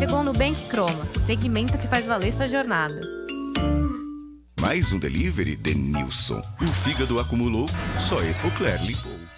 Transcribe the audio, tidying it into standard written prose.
Chegou o Nubank Croma, o segmento que faz valer sua jornada. Mais um delivery de Nilson. O fígado acumulou, só Epocler limpou.